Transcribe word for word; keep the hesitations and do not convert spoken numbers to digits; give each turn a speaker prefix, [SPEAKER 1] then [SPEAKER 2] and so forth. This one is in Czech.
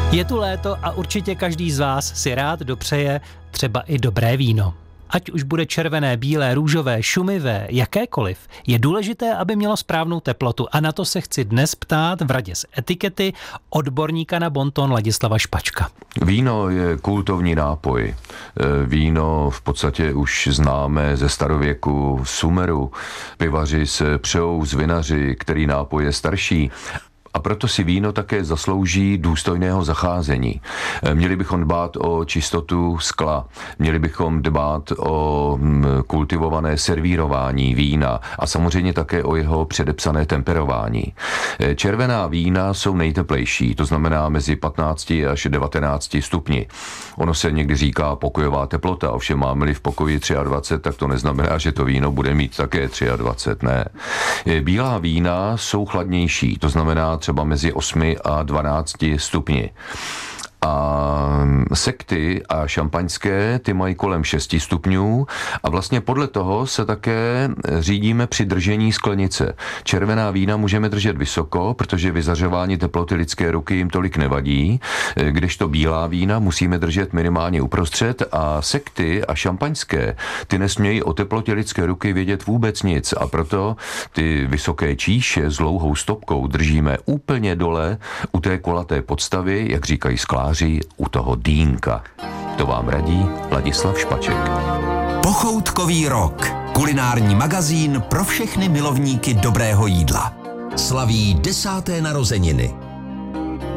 [SPEAKER 1] Je tu léto a určitě každý z vás si rád dopřeje třeba i dobré víno. Ať už bude červené, bílé, růžové, šumivé, jakékoliv, je důležité, aby mělo správnou teplotu. A na to se chci dnes ptát v radě z etikety odborníka na bonton Ladislava Špačka.
[SPEAKER 2] Víno je kultovní nápoj. Víno v podstatě už známe ze starověku, Sumeru. Pivaři se přejou z vinaři, který nápoj je starší. A proto si víno také zaslouží důstojného zacházení. Měli bychom dbát o čistotu skla, měli bychom dbát o kultivované servírování vína a samozřejmě také o jeho předepsané temperování. Červená vína jsou nejteplejší, to znamená mezi patnácti až devatenácti stupni. Ono se někdy říká pokojová teplota, ovšem máme-li v pokoji dvacet tři, tak to neznamená, že to víno bude mít také dvacet tři, ne. Bílá vína jsou chladnější, to znamená třeba mezi osmi a dvanácti stupni. A sekty a šampaňské, ty mají kolem šesti stupňů a vlastně podle toho se také řídíme při držení sklenice. Červená vína můžeme držet vysoko, protože vyzařování teploty lidské ruky jim tolik nevadí, kdežto bílá vína musíme držet minimálně uprostřed a sekty a šampaňské, ty nesmějí o teplotě lidské ruky vědět vůbec nic a proto ty vysoké číše s dlouhou stopkou držíme úplně dole u té kulaté podstavy, jak říkají skláři, u toho dýnka. To vám radí Ladislav Špaček.
[SPEAKER 3] Pochoutkový rok. Kulinární magazín pro všechny milovníky dobrého jídla. Slaví desáté narozeniny.